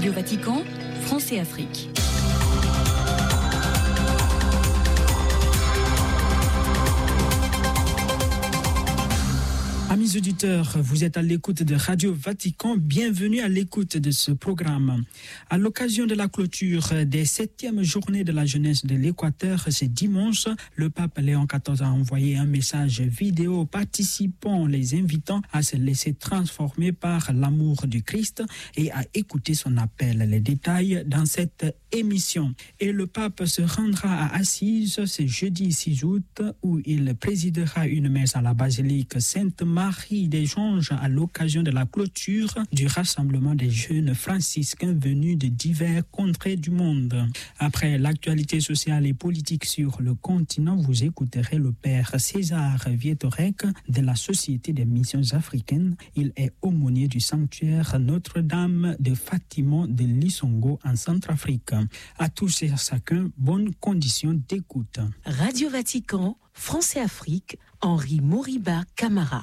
Radio Vatican, France et Afrique. Amis auditeurs, vous êtes à l'écoute de Radio Vatican. Bienvenue à l'écoute de ce programme. À l'occasion de la clôture des 7e journées de la jeunesse de l'Équateur, ce dimanche, le pape Léon XIV a envoyé un message vidéo aux participants, les invitant à se laisser transformer par l'amour du Christ et à écouter son appel. Les détails dans cette émission. Et le pape se rendra à Assise ce jeudi 6 août où il présidera une messe à la basilique Sainte-Marie des Anges à l'occasion de la clôture du rassemblement des jeunes franciscains venus de divers contrées du monde. Après l'actualité sociale et politique sur le continent, vous écouterez le père César Vietorek de la Société des missions africaines. Il est aumônier du sanctuaire Notre-Dame de Fatima de Lisongo en Centrafrique. À tous et à chacun, bonne condition d'écoute. Radio Vatican, France et Afrique, Henri Moriba Camara.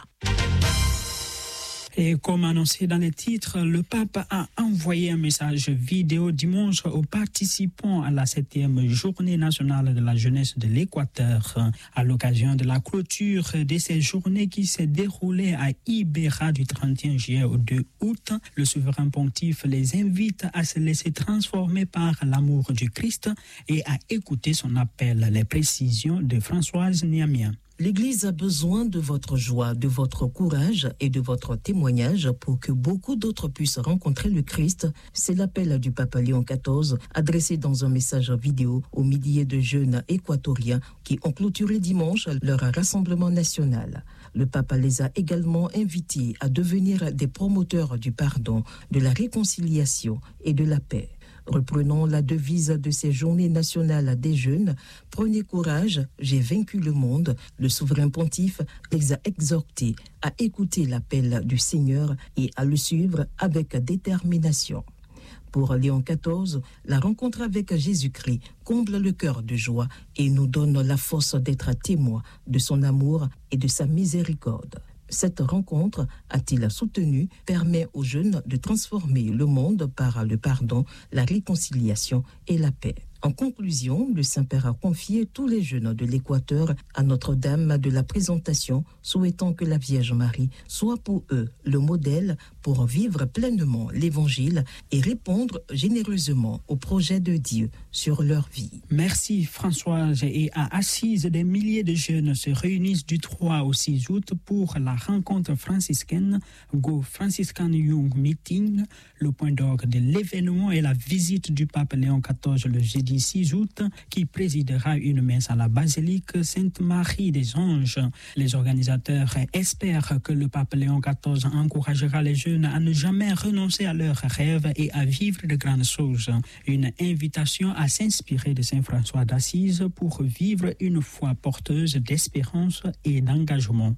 Et comme annoncé dans les titres, le pape a envoyé un message vidéo dimanche aux participants à la 7e journée nationale de la jeunesse de l'Équateur. À l'occasion de la clôture de ces journées qui s'est déroulée à Ibera du 31 juillet au 2 août, le souverain pontife les invite à se laisser transformer par l'amour du Christ et à écouter son appel. Les précisions de Françoise Niamien. L'Église a besoin de votre joie, de votre courage et de votre témoignage pour que beaucoup d'autres puissent rencontrer le Christ. C'est l'appel du pape Léon XIV adressé dans un message vidéo aux milliers de jeunes équatoriens qui ont clôturé dimanche leur rassemblement national. Le pape les a également invités à devenir des promoteurs du pardon, de la réconciliation et de la paix. Reprenons la devise de ces journées nationales des jeunes. Prenez courage, j'ai vaincu le monde. Le souverain pontife les a exhortés à écouter l'appel du Seigneur et à le suivre avec détermination. Pour Léon XIV, la rencontre avec Jésus-Christ comble le cœur de joie et nous donne la force d'être témoins de son amour et de sa miséricorde. Cette rencontre, a-t-il soutenu, permet aux jeunes de transformer le monde par le pardon, la réconciliation et la paix. En conclusion, le Saint-Père a confié tous les jeunes de l'Équateur à Notre-Dame de la Présentation, souhaitant que la Vierge Marie soit pour eux le modèle pour vivre pleinement l'Évangile et répondre généreusement au projet de Dieu sur leur vie. Merci Françoise. Et à Assise, des milliers de jeunes se réunissent du 3 au 6 août pour la rencontre franciscaine Go Franciscan Young Meeting. Le point d'orgue de l'événement est la visite du pape Léon XIV le jeudi 6 août qui présidera une messe à la basilique Sainte-Marie des Anges. Les organisateurs espèrent que le pape Léon XIV encouragera les jeunes à ne jamais renoncer à leurs rêves et à vivre de grandes choses. Une invitation à s'inspirer de Saint François d'Assise pour vivre une foi porteuse d'espérance et d'engagement.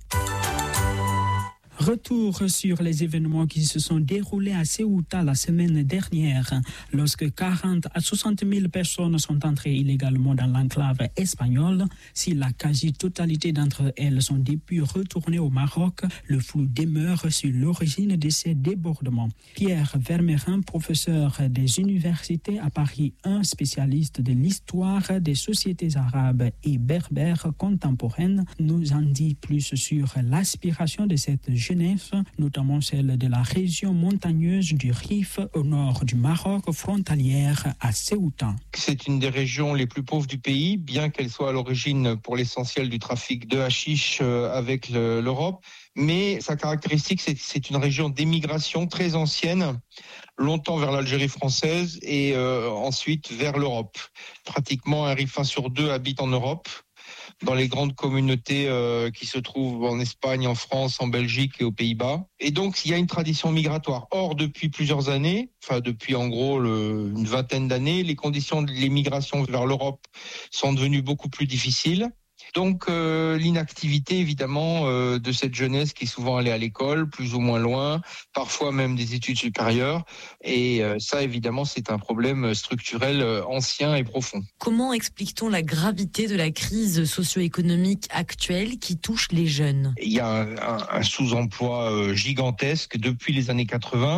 Retour sur les événements qui se sont déroulés à Ceuta la semaine dernière, lorsque 40 à 60 000 personnes sont entrées illégalement dans l'enclave espagnole. Si la quasi-totalité d'entre elles sont depuis retournées au Maroc, le flou demeure sur l'origine de ces débordements. Pierre Vermerin, professeur des universités à Paris 1, spécialiste de l'histoire des sociétés arabes et berbères contemporaines, nous en dit plus sur l'aspiration de cette jeunesse, notamment celle de la région montagneuse du Rif au nord du Maroc, frontalière à Ceuta. C'est une des régions les plus pauvres du pays, bien qu'elle soit à l'origine pour l'essentiel du trafic de hashish avec l'Europe. Mais sa caractéristique, c'est une région d'émigration très ancienne, longtemps vers l'Algérie française et ensuite vers l'Europe. Pratiquement un Rifin sur deux habite en Europe, dans les grandes communautés qui se trouvent en Espagne, en France, en Belgique et aux Pays-Bas. Et donc, il y a une tradition migratoire. Or, depuis plusieurs années, depuis en gros une vingtaine d'années, les conditions de l'émigration vers l'Europe sont devenues beaucoup plus difficiles. Donc l'inactivité évidemment de cette jeunesse qui est souvent allée à l'école, plus ou moins loin, parfois même des études supérieures. Et ça évidemment c'est un problème structurel ancien et profond. Comment explique-t-on la gravité de la crise socio-économique actuelle qui touche les jeunes ? Il y a un sous-emploi gigantesque depuis les années 80.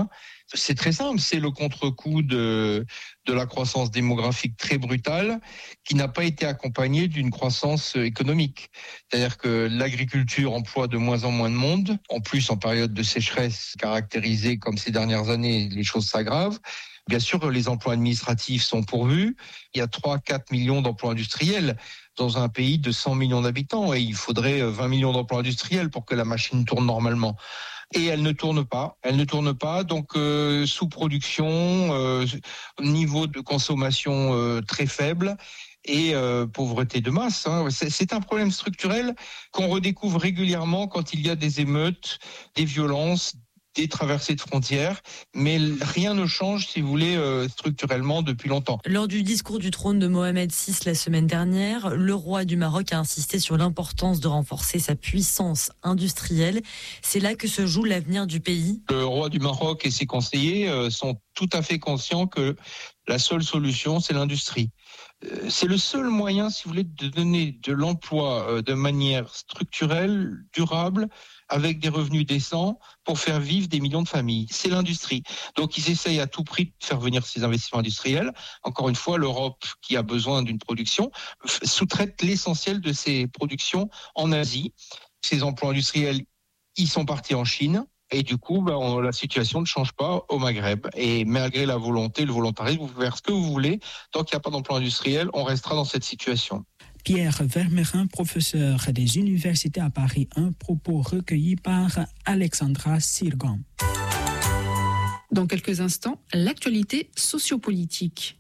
C'est très simple, c'est le contre-coup de la croissance démographique très brutale qui n'a pas été accompagnée d'une croissance économique. C'est-à-dire que l'agriculture emploie de moins en moins de monde. En plus, en période de sécheresse caractérisée comme ces dernières années, les choses s'aggravent. Bien sûr, les emplois administratifs sont pourvus. Il y a 3-4 millions d'emplois industriels dans un pays de 100 millions d'habitants et il faudrait 20 millions d'emplois industriels pour que la machine tourne normalement. Et elle ne tourne pas, donc sous-production, niveau de consommation très faible et pauvreté de masse. C'est un problème structurel qu'on redécouvre régulièrement quand il y a des émeutes, des violences, des traversées de frontières, mais rien ne change, si vous voulez, structurellement depuis longtemps. Lors du discours du trône de Mohamed VI la semaine dernière, le roi du Maroc a insisté sur l'importance de renforcer sa puissance industrielle. C'est là que se joue l'avenir du pays. Le roi du Maroc et ses conseillers sont tout à fait conscients que la seule solution, c'est l'industrie. C'est le seul moyen, si vous voulez, de donner de l'emploi de manière structurelle, durable, avec des revenus décents pour faire vivre des millions de familles. C'est l'industrie. Donc ils essayent à tout prix de faire venir ces investissements industriels. Encore une fois, l'Europe, qui a besoin d'une production, sous-traite l'essentiel de ses productions en Asie. Ces emplois industriels, ils sont partis en Chine. Et du coup, la situation ne change pas au Maghreb. Et malgré la volonté, le volontarisme, vous pouvez faire ce que vous voulez. Tant qu'il n'y a pas d'emploi industriel, on restera dans cette situation. Pierre Vermerin, professeur des universités à Paris 1, propos recueillis par Alexandra Sirgan. Dans quelques instants, l'actualité sociopolitique.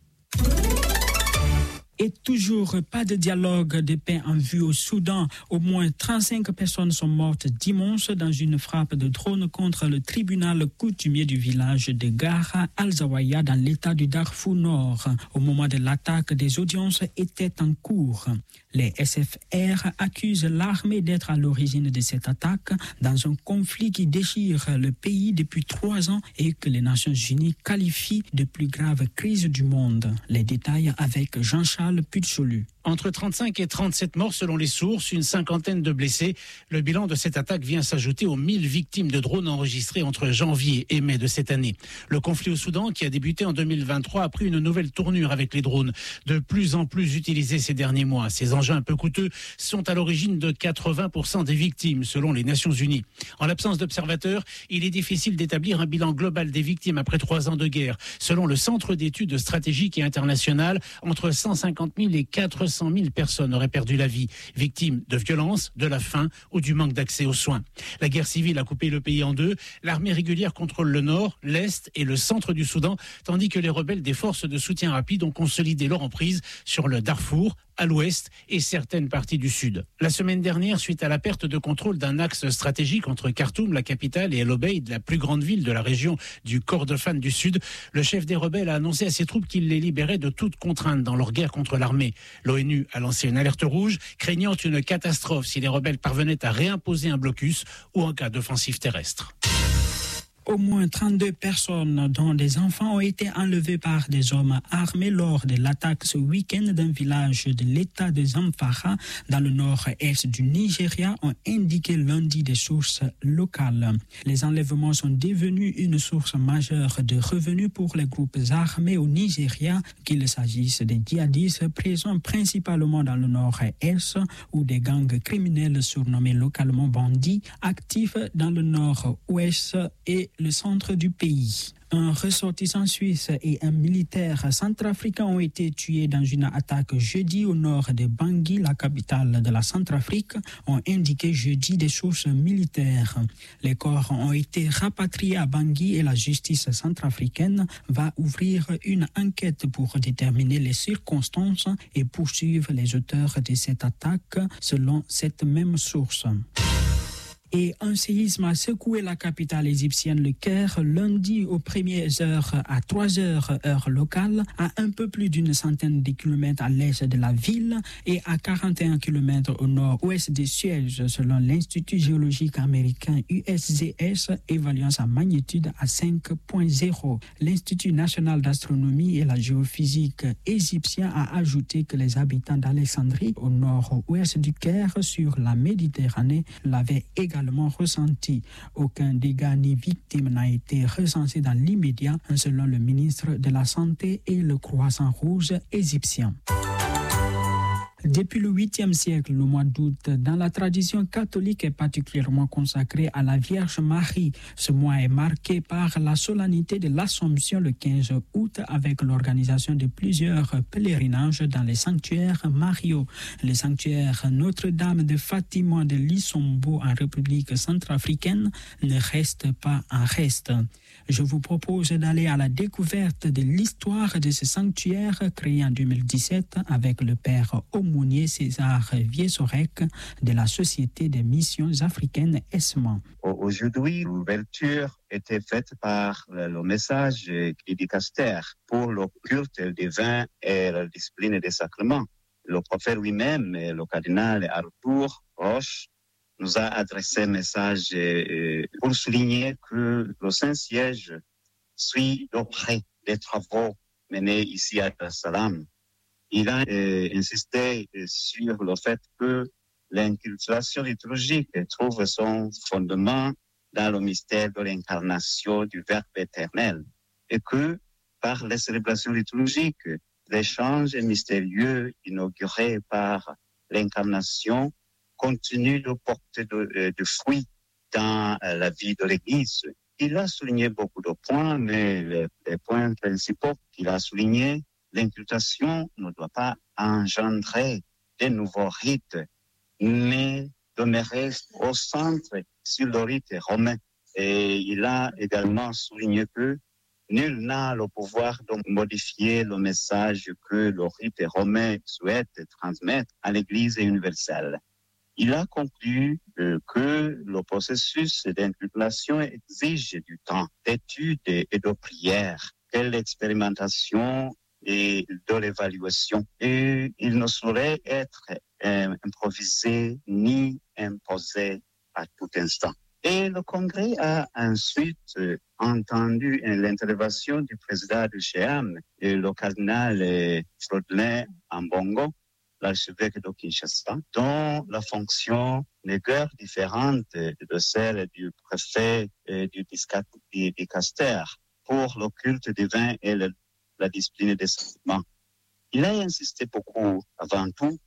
Et toujours pas de dialogue de paix en vue au Soudan. Au moins 35 personnes sont mortes dimanche dans une frappe de drone contre le tribunal coutumier du village de Gara al-Zawaya dans l'état du Darfour Nord. Au moment de l'attaque, des audiences étaient en cours. Les SFR accusent l'armée d'être à l'origine de cette attaque dans un conflit qui déchire le pays depuis 3 ans et que les Nations Unies qualifient de plus grave crise du monde. Les détails avec Jean-Charles Putsolu. Entre 35 et 37 morts selon les sources, une cinquantaine de blessés. Le bilan de cette attaque vient s'ajouter aux 1000 victimes de drones enregistrées entre janvier et mai de cette année. Le conflit au Soudan, qui a débuté en 2023, a pris une nouvelle tournure avec les drones, de plus en plus utilisés ces derniers mois. Ces engins un peu coûteux sont à l'origine de 80% des victimes, selon les Nations Unies. En l'absence d'observateurs, il est difficile d'établir un bilan global des victimes après 3 ans de guerre. Selon le Centre d'études stratégiques et internationales, entre 150 000 et 400 000 personnes auraient perdu la vie, victimes de violences, de la faim ou du manque d'accès aux soins. La guerre civile a coupé le pays en deux. L'armée régulière contrôle le nord, l'est et le centre du Soudan, tandis que les rebelles des forces de soutien rapide ont consolidé leur emprise sur le Darfour, à l'ouest et certaines parties du sud. La semaine dernière, suite à la perte de contrôle d'un axe stratégique entre Khartoum, la capitale, et El Obeid, la plus grande ville de la région du Kordofan du Sud, le chef des rebelles a annoncé à ses troupes qu'il les libérait de toute contrainte dans leur guerre contre l'armée. L'ONU a lancé une alerte rouge, craignant une catastrophe si les rebelles parvenaient à réimposer un blocus ou en cas d'offensive terrestre. Au moins 32 personnes, dont des enfants, ont été enlevées par des hommes armés lors de l'attaque ce week-end d'un village de l'État de Zamfara, dans le nord-est du Nigeria, ont indiqué lundi des sources locales. Les enlèvements sont devenus une source majeure de revenus pour les groupes armés au Nigeria, qu'il s'agisse des djihadistes présents principalement dans le nord-est ou des gangs criminels surnommés localement bandits, actifs dans le nord-ouest et le centre du pays. Un ressortissant suisse et un militaire centrafricain ont été tués dans une attaque jeudi au nord de Bangui, la capitale de la Centrafrique, ont indiqué jeudi des sources militaires. Les corps ont été rapatriés à Bangui et la justice centrafricaine va ouvrir une enquête pour déterminer les circonstances et poursuivre les auteurs de cette attaque, selon cette même source. Et un séisme a secoué la capitale égyptienne, le Caire, lundi aux premières heures à 3 heures heure locale, à un peu plus d'une centaine de kilomètres à l'est de la ville et à 41 kilomètres au nord-ouest des sièges, selon l'Institut géologique américain USGS, évaluant sa magnitude à 5.0. L'Institut national d'astronomie et la géophysique égyptien a ajouté que les habitants d'Alexandrie, au nord-ouest du Caire, sur la Méditerranée, l'avaient également également ressentis. Aucun dégât ni victime n'a été recensé dans l'immédiat, selon le ministre de la Santé et le Croissant-Rouge égyptien. Depuis le 8e siècle, le mois d'août, dans la tradition catholique, est particulièrement consacré à la Vierge Marie. Ce mois est marqué par la solennité de l'Assomption le 15 août avec l'organisation de plusieurs pèlerinages dans les sanctuaires mariaux. Le sanctuaire Notre-Dame de Fatima de Lisombo en République centrafricaine ne reste pas en reste. Je vous propose d'aller à la découverte de l'histoire de ce sanctuaire créé en 2017 avec le père aumônier César Viesorek de la Société des missions africaines ESMA. Aujourd'hui, l'ouverture était faite par le message du dicaster pour le culte divin et la discipline des sacrements. Le prophète lui-même, le cardinal Arthur Roche, nous a adressé un message pour souligner que le Saint-Siège suit de près les travaux menés ici à Dar es Salaam. Il a insisté sur le fait que l'inculturation liturgique trouve son fondement dans le mystère de l'incarnation du Verbe éternel et que par les célébrations liturgiques, l'échange mystérieux inauguré par l'incarnation continue de porter de fruits dans la vie de l'Église. Il a souligné beaucoup de points, mais les points principaux qu'il a soulignés, l'incultation ne doit pas engendrer de nouveaux rites, mais demeurer au centre sur le rite romain. Et il a également souligné que nul n'a le pouvoir de modifier le message que le rite romain souhaite transmettre à l'Église universelle. Il a conclu que le processus d'inculturation exige du temps d'étude et de prière, de l'expérimentation et de l'évaluation. Et il ne saurait être improvisé ni imposé à tout instant. Et le Congrès a ensuite entendu l'intervention du président du CHEAM, le cardinal Frodelin Ambongo, l'archevêque de Kinshasa, dont la fonction n'est guère différente de celle du préfet du dicaster pour le culte divin et la discipline des sacrements. Il a insisté beaucoup, avant tout,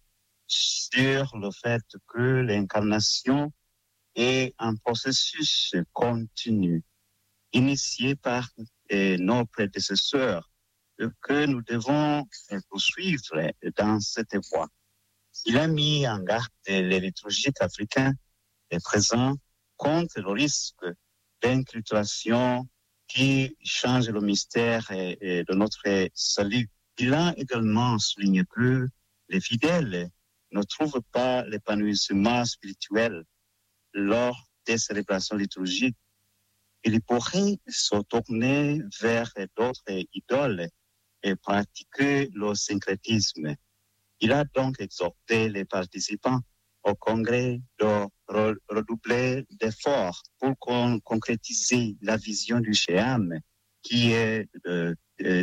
sur le fait que l'incarnation est un processus continu, initié par nos prédécesseurs, que nous devons poursuivre dans cette voie. Il a mis en garde les liturgiques africains et présents contre le risque d'inculturation qui change le mystère de notre salut. Il a également souligné que les fidèles ne trouvent pas l'épanouissement spirituel lors des célébrations liturgiques. Ils pourraient se tourner vers d'autres idoles et pratiquer le syncrétisme. Il a donc exhorté les participants au congrès de redoubler d'efforts pour concrétiser la vision du CHEAM qui est de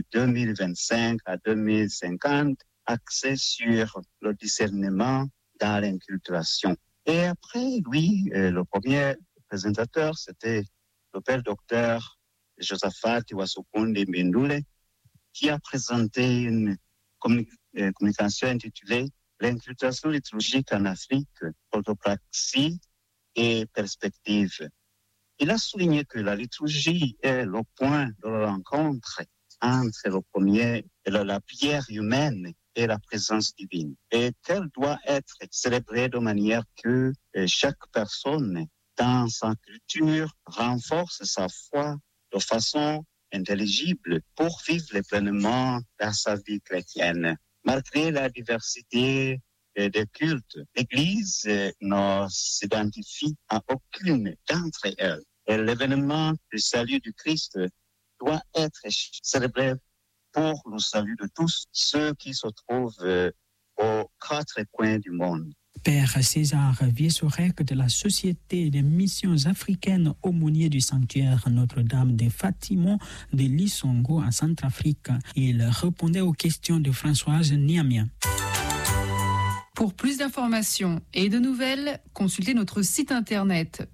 2025 à 2050 axée sur le discernement dans l'inculturation. Et après, lui, le premier présentateur, c'était le père docteur Josaphat Iwasukunde Mbendule, qui a présenté une communication intitulée « L'inculturation liturgique en Afrique, orthopraxie et perspective ». Il a souligné que la liturgie est le point de rencontre entre le premier et la prière humaine et la présence divine, et qu'elle doit être célébrée de manière que chaque personne, dans sa culture, renforce sa foi de façon intelligible pour vivre pleinement dans sa vie chrétienne. Malgré la diversité des cultes, l'Église ne s'identifie à aucune d'entre elles. Et l'événement du salut du Christ doit être célébré pour le salut de tous ceux qui se trouvent aux quatre coins du monde. Père César Viesorek de la Société des missions africaines, aumônier du sanctuaire Notre-Dame de Fatima de Lisongo en Centrafrique. Il répondait aux questions de Françoise Niamien. Pour plus d'informations et de nouvelles, consultez notre site internet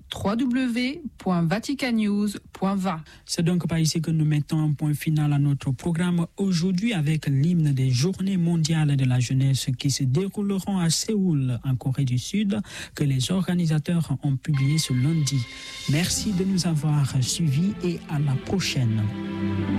www.vaticannews.va. C'est donc par ici que nous mettons un point final à notre programme aujourd'hui avec l'hymne des Journées mondiales de la jeunesse qui se dérouleront à Séoul, en Corée du Sud, que les organisateurs ont publié ce lundi. Merci de nous avoir suivis et à la prochaine.